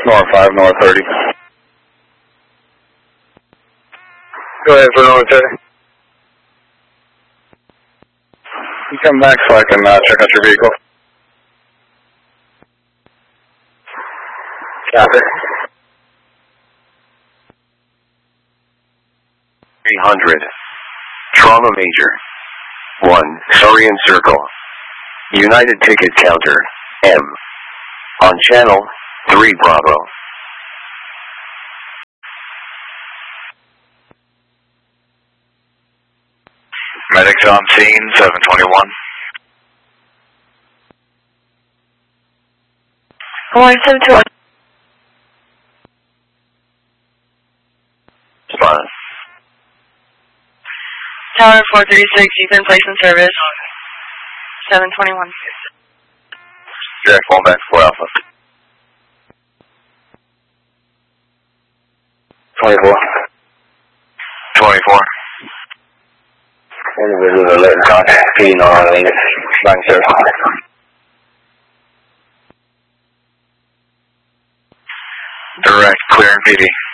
North 5, North 30. Go ahead for North 30. You come back so I can check out your vehicle. Copy. 300. Trauma Major. 1, Sarian Circle. United Ticket Counter, M. On channel 3 Bravo. Medics on scene, 721. Hawaii 721. Spot. Tower 436, you've been placed in service. 721. Jack, fall back 4 Alpha. 24. 24. Individuals are letting contact P normally. Flying service. Direct, clear and PD.